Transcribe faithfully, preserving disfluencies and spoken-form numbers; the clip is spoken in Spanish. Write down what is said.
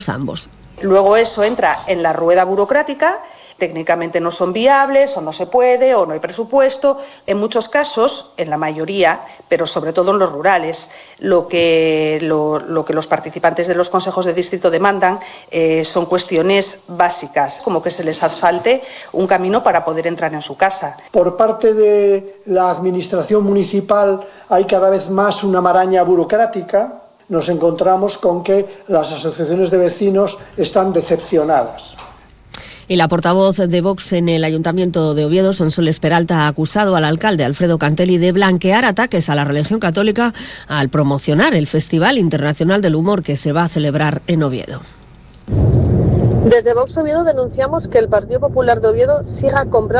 ambos. Luego eso entra en la rueda burocrática, técnicamente no son viables o no se puede o no hay presupuesto. En muchos casos, en la mayoría, pero sobre todo en los rurales, lo que, lo, lo que los participantes de los consejos de distrito demandan eh, son cuestiones básicas, como que se les asfalte un camino para poder entrar en su casa. Por parte de la administración municipal hay cada vez más una maraña burocrática. Nos encontramos con que las asociaciones de vecinos están decepcionadas. Y la portavoz de Vox en el Ayuntamiento de Oviedo, Sonsoles Peralta, ha acusado al alcalde Alfredo Cantelli de blanquear ataques a la religión católica al promocionar el Festival Internacional del Humor que se va a celebrar en Oviedo. Desde Vox Oviedo denunciamos que el Partido Popular de Oviedo siga comprando